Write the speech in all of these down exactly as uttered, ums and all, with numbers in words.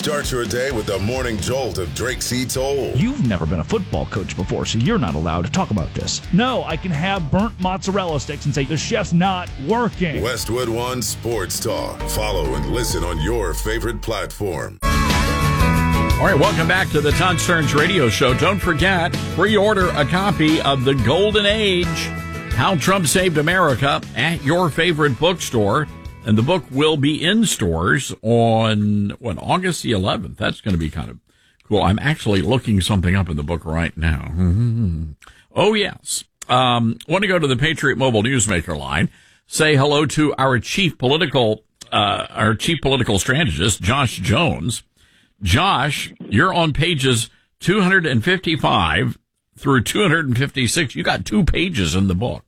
Start your day with the morning jolt of Drake C. Toll. You've never been a football coach before, so you're not allowed to talk about this. No, I can have burnt mozzarella sticks and say the chef's not working. Westwood One Sports Talk. Follow and listen on your favorite platform. All right, welcome back to the Todd Stearns Radio Show. Don't forget, pre-order a copy of The Golden Age, How Trump Saved America, at your favorite bookstore. And the book will be in stores on, what, August the eleventh. That's going to be kind of cool. I'm actually looking something up in the book right now. Mm-hmm. Oh, yes. Um, want to go to the Patriot Mobile Newsmaker line, say hello to our chief political, uh, our chief political strategist, Josh Jones. Josh, you're on pages two fifty-five through two fifty-six. You got two pages in the book.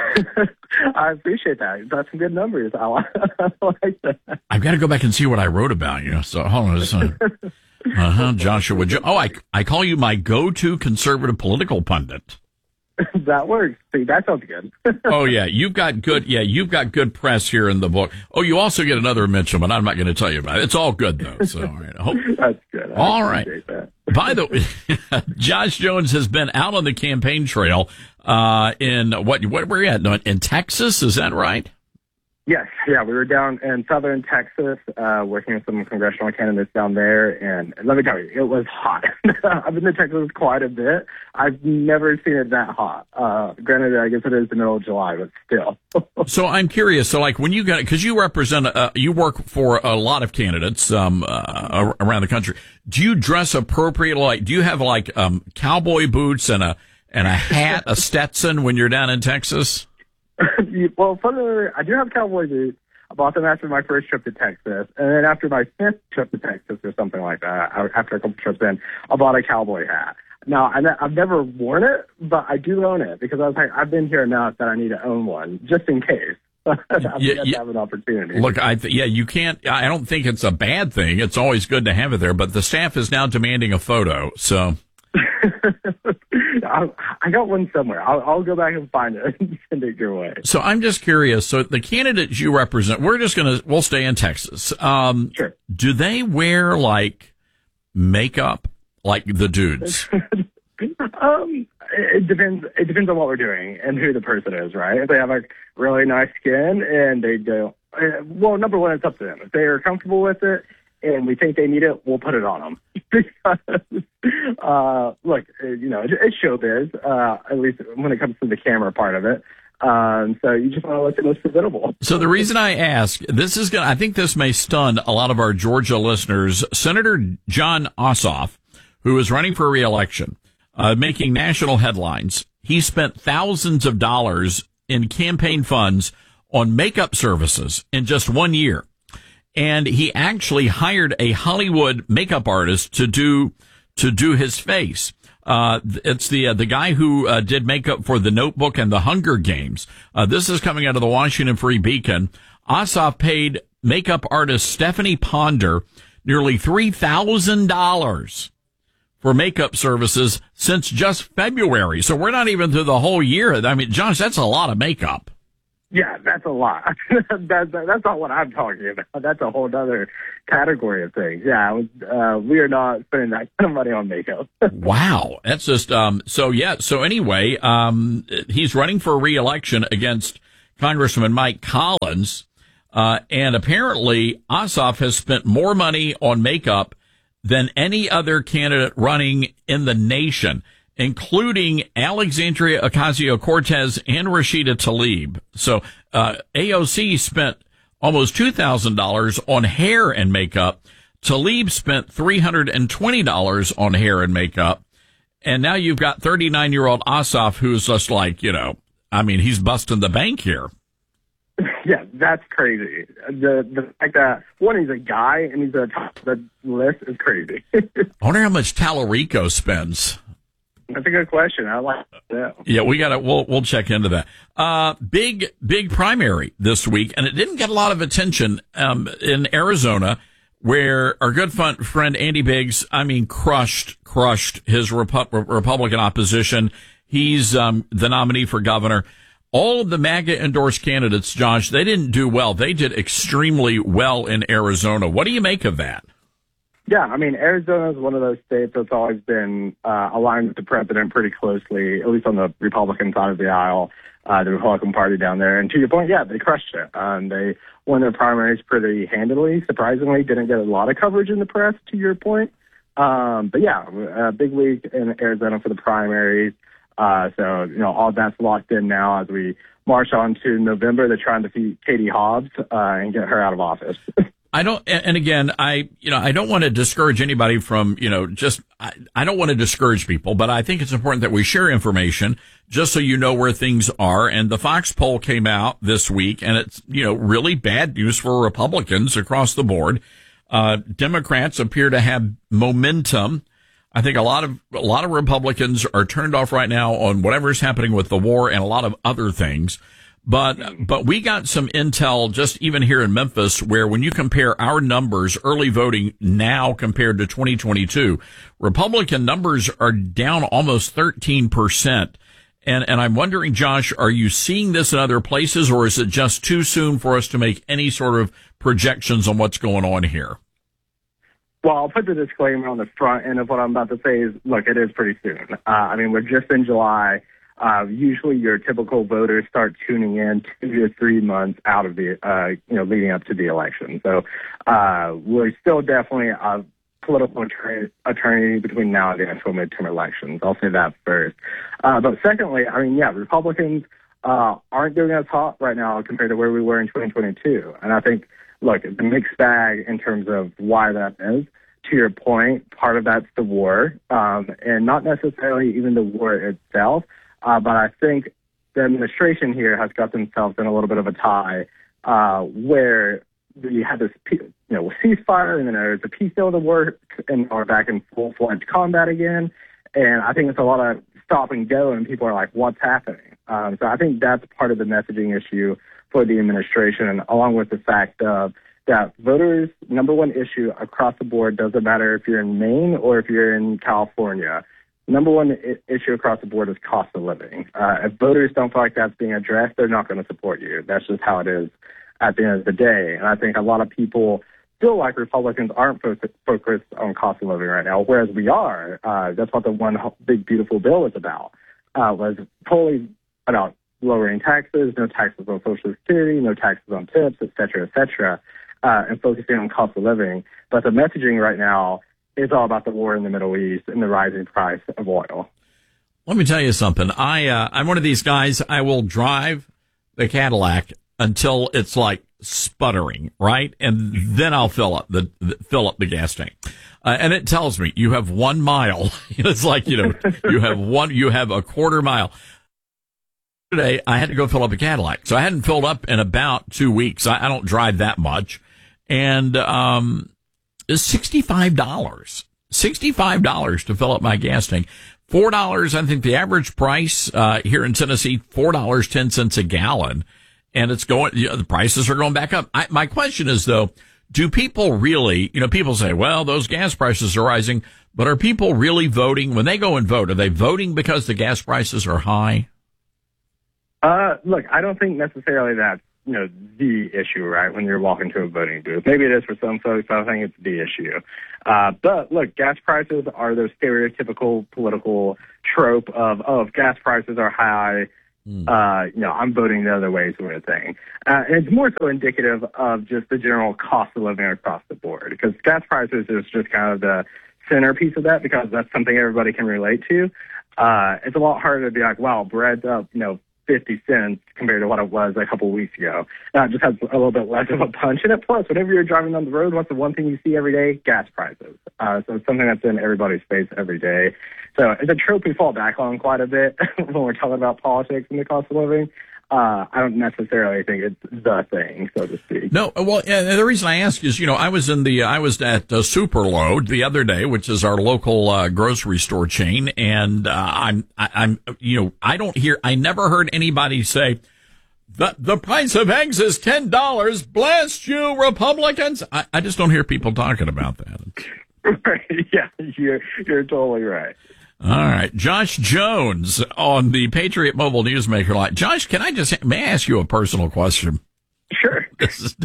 I appreciate that. That's some good numbers. I like that. I've got to go back and see what I wrote about you. So hold on a second. Uh-huh, Joshua. Jo- oh, I, I call you my go-to conservative political pundit. That works. See, that sounds good. Oh, yeah. You've got good, yeah, you've got good press here in the book. Oh, you also get another mention, but I'm not going to tell you about it. It's all good, though. So, all right. I hope- That's good. I all right. That. By the way, Josh Jones has been out on the campaign trail, uh, in what, what, where are you at? In Texas? Is that right? Yes. Yeah. We were down in southern Texas, uh, working with some congressional candidates down there. And let me tell you, it was hot. I've been to Texas quite a bit. I've never seen it that hot. Uh, granted, I guess it is the middle of July, but still. So I'm curious. So like when you got, cause you represent, uh, you work for a lot of candidates, um, uh, around the country. Do you dress appropriately? Like, do you have like, um, cowboy boots and a, and a hat, a Stetson when you're down in Texas? Well, funny, I do have cowboy boots. I bought them after my first trip to Texas. And then after my fifth trip to Texas or something like that, after a couple trips in, I bought a cowboy hat. Now, I've never worn it, but I do own it because I was like, I've been here enough that I need to own one just in case. I've yeah, yet yeah. to have an opportunity. Look, I th- yeah, you can't. I don't think it's a bad thing. It's always good to have it there. But the staff is now demanding a photo. So I, I got one somewhere. I'll, I'll go back and find it and send it your way. So I'm just curious. So the candidates you represent, we're just gonna we'll stay in Texas. Um, sure. Do they wear like makeup like the dudes? um, it depends. It depends on what we're doing and who the person is, right? If they have like really nice skin and they do, well, number one, it's up to them. If they are comfortable with it and we think they need it, we'll put it on them. because, uh, look, you know, it's showbiz, uh, at least when it comes to the camera part of it. Um, so you just want to look the most presentable. So the reason I ask, this is going to, I think this may stun a lot of our Georgia listeners. Senator Jon Ossoff, who is running for re-election, uh, making national headlines. He spent thousands of dollars in campaign funds on makeup services in just one year. And he actually hired a Hollywood makeup artist to do, to do his face. Uh, it's the, uh, the guy who, uh, did makeup for The Notebook and The Hunger Games. Uh, this is coming out of the Washington Free Beacon. Ossoff paid makeup artist Stephanie Ponder nearly three thousand dollars for makeup services since just February. So we're not even through the whole year. I mean, Josh, that's a lot of makeup. Yeah, that's a lot. that's, that's not what I'm talking about. That's a whole other category of things. Yeah, uh, we are not spending that kind of money on makeup. Wow. That's just, um, so yeah. So anyway, um, he's running for re-election against Congressman Mike Collins. Uh, and apparently Ossoff has spent more money on makeup than any other candidate running in the nation, including Alexandria Ocasio-Cortez and Rashida Tlaib. So, uh, A O C spent almost two thousand dollars on hair and makeup. Tlaib spent three hundred twenty dollars on hair and makeup. And now you've got thirty-nine-year-old Ossoff who's just like, you know, I mean, he's busting the bank here. Yeah, that's crazy. The the fact that, one, he's a guy and he's at the top of the list is crazy. I wonder how much Tallarico spends. That's a good question. I like that. Yeah, we gotta, we'll, we'll check into that. Uh, big, big primary this week, and it didn't get a lot of attention, um, in Arizona, where our good fun, friend Andy Biggs, I mean, crushed, crushed his Repu- Republican opposition. He's, um, the nominee for governor. All of the MAGA endorsed candidates, Josh, they didn't do well. They did extremely well in Arizona. What do you make of that? Yeah, I mean, Arizona is one of those states that's always been uh, aligned with the president pretty closely, at least on the Republican side of the aisle, uh, the Republican Party down there. And to your point, yeah, they crushed it. Um, they won their primaries pretty handily. Surprisingly, didn't get a lot of coverage in the press, to your point. Um, but yeah, a big week in Arizona for the primaries. Uh, so, you know, all that's locked in now as we march on to November to try and defeat Katie Hobbs uh, and get her out of office. I don't, and again, I, you know, I don't want to discourage anybody from, you know, just, I, I don't want to discourage people, but I think it's important that we share information just so you know where things are. And the Fox poll came out this week, and it's, you know, really bad news for Republicans across the board. Uh, Democrats appear to have momentum. I think a lot of, a lot of Republicans are turned off right now on whatever's happening with the war and a lot of other things. But, but we got some intel just even here in Memphis where when you compare our numbers, early voting now compared to twenty twenty-two, Republican numbers are down almost thirteen percent. And, and I'm wondering, Josh, are you seeing this in other places, or is it just too soon for us to make any sort of projections on what's going on here? Well, I'll put the disclaimer on the front end of what I'm about to say is, look, it is pretty soon. Uh, I mean, we're just in July. Uh, usually your typical voters start tuning in two to three months out of the, uh, you know, leading up to the election. So, uh, we're still definitely a political attorney, attorney between now and the actual midterm elections. I'll say that first. Uh, but secondly, I mean, yeah, Republicans, uh, aren't doing as hot right now compared to where we were in twenty twenty-two. And I think, look, it's a mixed bag in terms of why that is. To your point, part of that's the war, um, and not necessarily even the war itself. Uh, but I think the administration here has got themselves in a little bit of a tie uh, where we had this, you know, ceasefire, and then there's a peace deal to work, and we're back in full-fledged combat again. And I think it's a lot of stop and go, and people are like, what's happening? Um, so I think that's part of the messaging issue for the administration, along with the fact of that voters' number one issue across the board, doesn't matter if you're in Maine or if you're in California, number one I- issue across the board is cost of living. Uh, if voters don't feel like that's being addressed, they're not going to support you. That's just how it is at the end of the day. And I think a lot of people feel like Republicans aren't fo- focused on cost of living right now, whereas we are. Uh, that's what the one big, beautiful bill is about, uh, was totally about lowering taxes, no taxes on Social Security, no taxes on tips, et cetera, et cetera, uh, and focusing on cost of living. But the messaging right now is all about the war in the Middle East and the rising price of oil. Let me tell you something. I, uh, I'm one of these guys, I will drive the Cadillac until it's like sputtering, right? And then I'll fill up the, the fill up the gas tank. Uh, and it tells me you have one mile. It's like, you know, you have one, you have a quarter mile. Today, I had to go fill up a Cadillac. So I hadn't filled up in about two weeks. I, I don't drive that much. And, um, it's sixty-five dollars. sixty-five dollars to fill up my gas tank. four dollars, I think the average price, uh, here in Tennessee, four dollars and ten cents a gallon. And it's going, you know, the prices are going back up. I, my question is though, do people really, you know, people say, well, those gas prices are rising, but are people really voting? When they go and vote, are they voting because the gas prices are high? Uh, look, I don't think necessarily that's, you know, the issue, right, when you're walking to a voting booth. Maybe it is for some folks, but I think it's the issue. Uh, but look, gas prices are those stereotypical political trope of, oh, if gas prices are high, mm. uh, you know, I'm voting the other way sort of thing. Uh, and it's more so indicative of just the general cost of living across the board, because gas prices is just kind of the centerpiece of that, because that's something everybody can relate to. Uh, it's a lot harder to be like, wow, bread's up, you know, fifty cents compared to what it was a couple of weeks ago. Uh, it just has a little bit less of a punch in it. Plus, whenever you're driving down the road, what's the one thing you see every day? Gas prices. Uh, so it's something that's in everybody's face every day. So it's a trope we fall back on quite a bit when we're talking about politics and the cost of living. Uh, I don't necessarily think it's the thing, so to speak. No, well, and the reason I ask is, you know, I was in the, I was at uh, Superload the other day, which is our local uh, grocery store chain, and uh, I'm, I, I'm, you know, I don't hear, I never heard anybody say, the the price of eggs is ten dollars. Blast you, Republicans! I, I just don't hear people talking about that. Right? Yeah, you're you're totally right. All right. Josh Jones on the Patriot Mobile Newsmaker line. Josh, can I just, may I ask you a personal question? Sure. This is,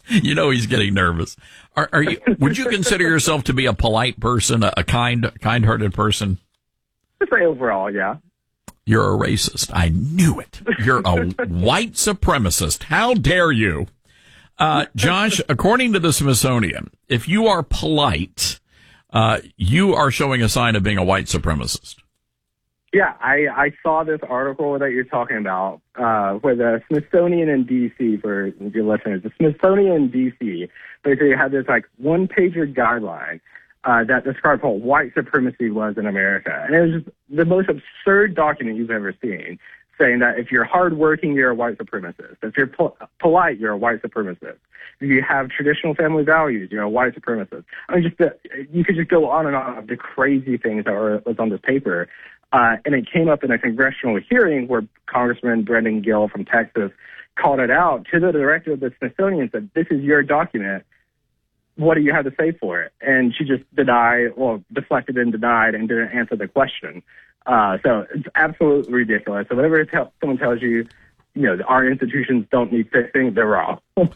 You know he's getting nervous. Are, are you? Would you consider yourself to be a polite person, a, a kind, kind-hearted person? To say overall, yeah. You're a racist. I knew it. You're a white supremacist. How dare you? Uh, Josh, according to the Smithsonian, if you are polite, uh, you are showing a sign of being a white supremacist. Yeah, I, I saw this article that you're talking about, uh, where the Smithsonian in D C, for your listeners, the Smithsonian in D C basically had this like one-pager guideline uh, that described what white supremacy was in America. And it was just the most absurd document you've ever seen, saying that if you're hardworking, you're a white supremacist. If you're po- polite, you're a white supremacist. If you have traditional family values, you're a white supremacist. I mean, just the, you could just go on and on of the crazy things that were was on this paper. Uh, and it came up in a congressional hearing where Congressman Brendan Gill from Texas called it out to the director of the Smithsonian and said, this is your document. What do you have to say for it? And she just denied, well, deflected and denied and didn't answer the question. Uh, so it's absolutely ridiculous. So whenever tell, someone tells you, you know, our institutions don't need fixing, they're wrong.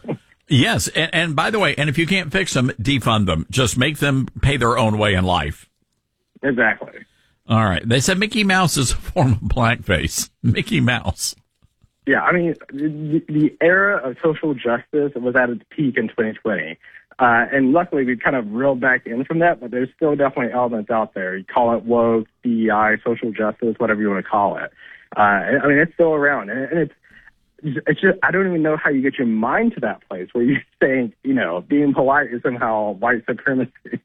Yes. And, and by the way, and if you can't fix them, defund them. Just make them pay their own way in life. Exactly. All right. They said Mickey Mouse is a form of blackface. Mickey Mouse. Yeah, I mean, the, the era of social justice was at its peak in twenty twenty. Uh, and luckily, we've kind of reeled back in from that, but there's still definitely elements out there. You call it woke, D E I, social justice, whatever you want to call it. Uh, I mean, it's still around. And, and it's, it's just, I don't even know how you get your mind to that place where you think, you know, being polite is somehow white supremacy.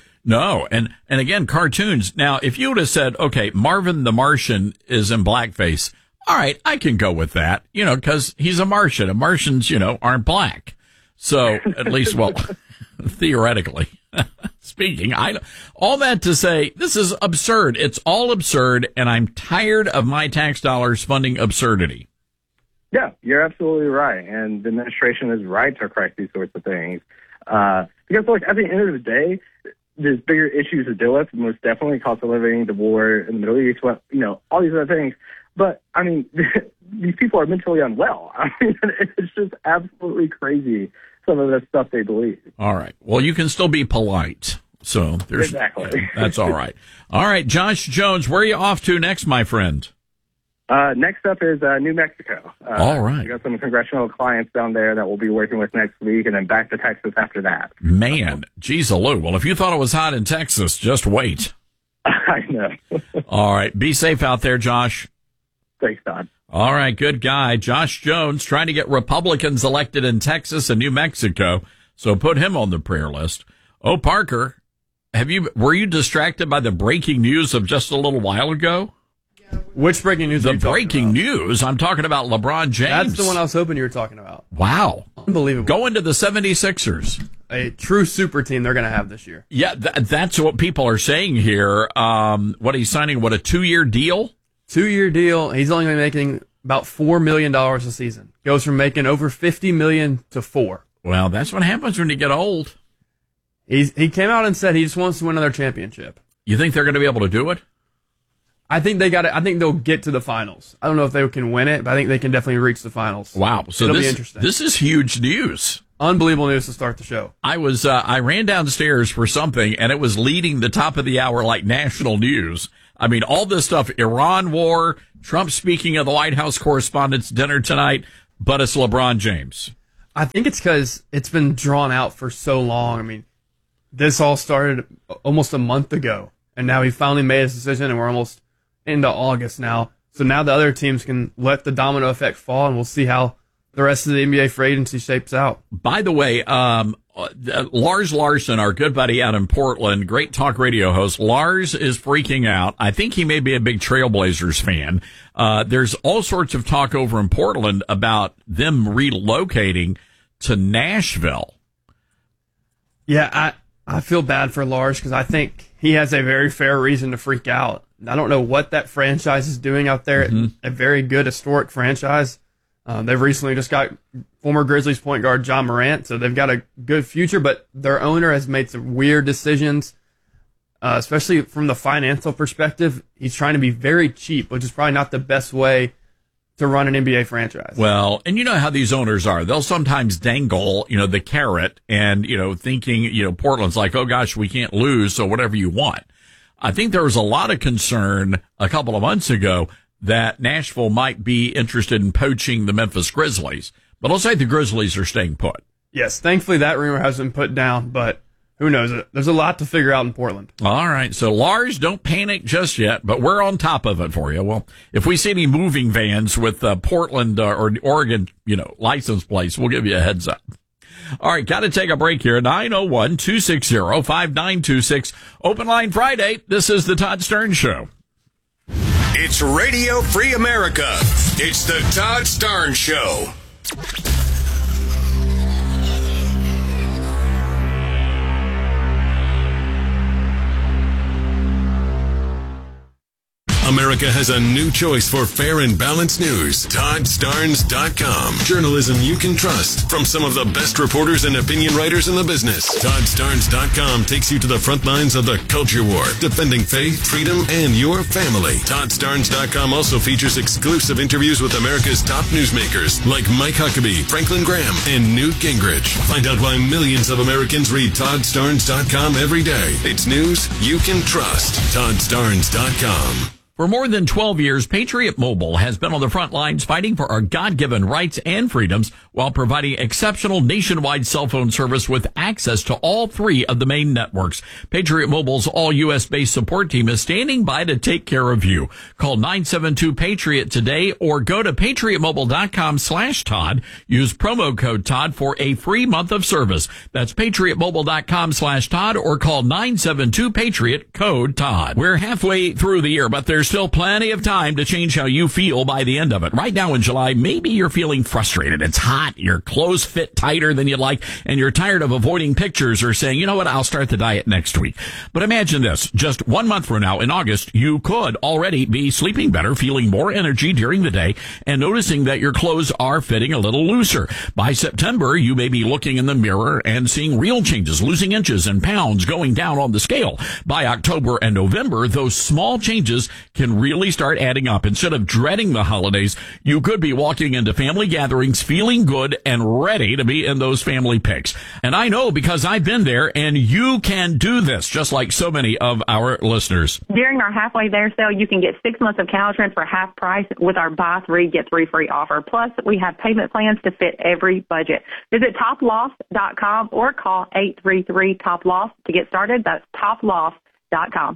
No, and, and again, cartoons. Now, if you would have said, okay, Marvin the Martian is in blackface, all right, I can go with that, you know, because he's a Martian, and Martians, you know, aren't black. So, at least, well, theoretically speaking, I, all that to say, this is absurd. It's all absurd, and I'm tired of my tax dollars funding absurdity. Yeah, you're absolutely right, and the administration is right to correct these sorts of things. Uh, because, look, at the end of the day, there's bigger issues to deal with, most definitely cost of living, the war in the Middle East, what, you know, all these other things. But, I mean, these people are mentally unwell. I mean, it's just absolutely crazy, some of the stuff they believe. All right. Well, you can still be polite. So there's exactly. That's all right. All right, Josh Jones, where are you off to next, my friend? Uh, next up is uh, New Mexico. Uh, all right. We got some congressional clients down there that we'll be working with next week, and then back to Texas after that. Man, geez, Lou. Well, if you thought it was hot in Texas, just wait. I know. All right. Be safe out there, Josh. Thanks, Todd. All right, good guy. Josh Jones trying to get Republicans elected in Texas and New Mexico, so put him on the prayer list. Oh, Parker, have you were you distracted by the breaking news of just a little while ago? Which breaking news? The are you breaking about? news. I'm talking about LeBron James. That's the one I was hoping you were talking about. Wow, unbelievable! Going to the seventy-sixers, a true super team they're going to have this year. Yeah, th- that's what people are saying here. Um, what he's signing? What, a two-year deal? Two-year deal. He's only going to be making about four million dollars a season. Goes from making over fifty million dollars to four. Well, that's what happens when you get old. He's, he came out and said he just wants to win another championship. You think they're going to be able to do it? I think they got it. I think they'll get to the finals. I don't know if they can win it, but I think they can definitely reach the finals. Wow. So It'll this, be interesting. This is huge news. Unbelievable news to start the show. I was, uh, I ran downstairs for something and it was leading the top of the hour like national news. I mean, all this stuff, Iran war, Trump speaking at the White House Correspondents' Dinner tonight, but it's LeBron James. I think it's because it's been drawn out for so long. I mean, this all started almost a month ago, and now he finally made his decision, and we're almost into August now. So now the other teams can let the domino effect fall, and we'll see how the rest of the N B A free agency shapes out. By the way, um, uh, Lars Larson, our good buddy out in Portland, great talk radio host, Lars is freaking out. I think he may be a big Trailblazers fan. Uh, there's all sorts of talk over in Portland about them relocating to Nashville. Yeah, I, I feel bad for Lars because I think he has a very fair reason to freak out. I don't know what that franchise is doing out there. Mm-hmm. A very good historic franchise. Uh, they've recently just got former Grizzlies point guard John Morant, so they've got a good future, but their owner has made some weird decisions, uh, especially from the financial perspective. He's trying to be very cheap, which is probably not the best way to run an N B A franchise. Well, and you know how these owners are. They'll sometimes dangle, you know, the carrot and, you know, thinking, you know, Portland's like, oh gosh, we can't lose, so whatever you want. I think there was a lot of concern a couple of months ago that Nashville might be interested in poaching the Memphis Grizzlies. But I'll say the Grizzlies are staying put. Yes, thankfully that rumor has been put down, but who knows? There's a lot to figure out in Portland. All right. So, Lars, don't panic just yet, but we're on top of it for you. Well, if we see any moving vans with uh, Portland uh, or Oregon, you know, license plates, we'll give you a heads up. All right. Got to take a break here. nine oh one, two six zero, five nine two six. Open Line Friday. This is the Todd Stern Show. It's Radio Free America. It's the Todd Stern Show. America has a new choice for fair and balanced news. Todd Starnes dot com. Journalism you can trust from some of the best reporters and opinion writers in the business. Todd Starnes dot com takes you to the front lines of the culture war, defending faith, freedom, and your family. Todd Starnes dot com also features exclusive interviews with America's top newsmakers like Mike Huckabee, Franklin Graham, and Newt Gingrich. Find out why millions of Americans read Todd Starnes dot com every day. It's news you can trust. Todd Starnes dot com. For more than twelve years, Patriot Mobile has been on the front lines fighting for our God-given rights and freedoms while providing exceptional nationwide cell phone service with access to all three of the main networks. Patriot Mobile's all-U S-based support team is standing by to take care of you. Call nine seven two PATRIOT today or go to patriot mobile dot com slash Todd. Use promo code Todd for a free month of service. That's patriot mobile dot com slash Todd or call nine seven two PATRIOT, code Todd. We're halfway through the year, but there's still plenty of time to change how you feel by the end of it. Right now in July, maybe you're feeling frustrated. It's hot. Your clothes fit tighter than you'd like, and you're tired of avoiding pictures or saying, you know what, I'll start the diet next week. But imagine this. Just one month from now, in August, you could already be sleeping better, feeling more energy during the day, and noticing that your clothes are fitting a little looser. By September, you may be looking in the mirror and seeing real changes, losing inches and pounds going down on the scale. By October and November, those small changes can really start adding up. Instead of dreading the holidays, you could be walking into family gatherings feeling good and ready to be in those family pics. And I know because I've been there, and you can do this just like so many of our listeners. During our halfway there sale, you can get six months of Caltrans for half price with our buy three, get three free offer. Plus, we have payment plans to fit every budget. Visit top loss dot com or call eight three three, top loss to get started. That's top loss dot com.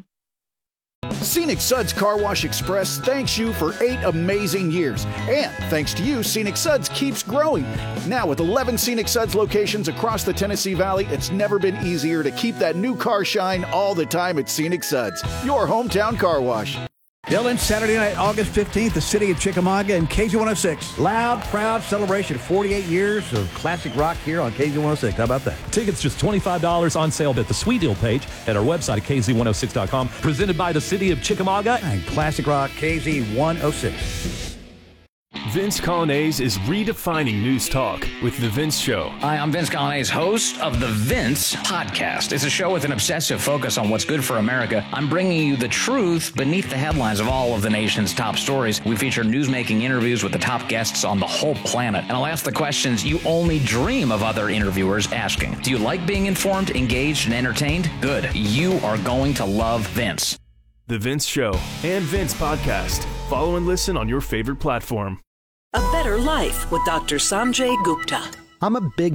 Scenic Suds Car Wash Express thanks you for eight amazing years. And thanks to you, Scenic Suds keeps growing. Now with eleven Scenic Suds locations across the Tennessee Valley, it's never been easier to keep that new car shine all the time at Scenic Suds, your hometown car wash. Dylan, Saturday night, August fifteenth, the city of Chickamauga and K Z one oh six. Loud, proud celebration. forty-eight years of classic rock here on K Z one oh six. How about that? Tickets just twenty-five dollars on sale at the Sweet Deal page at our website at K Z one oh six dot com. Presented by the city of Chickamauga and classic rock K Z one oh six. Vince Colonnese is redefining news talk with The Vince Show. Hi, I'm Vince Colonnese, host of The Vince Podcast. It's a show with an obsessive focus on what's good for America. I'm bringing you the truth beneath the headlines of all of the nation's top stories. We feature newsmaking interviews with the top guests on the whole planet. And I'll ask the questions you only dream of other interviewers asking. Do you like being informed, engaged, and entertained? Good. You are going to love Vince. The Vince Show and Vince Podcast. Follow and listen on your favorite platform. A Better Life with Doctor Sanjay Gupta. I'm a big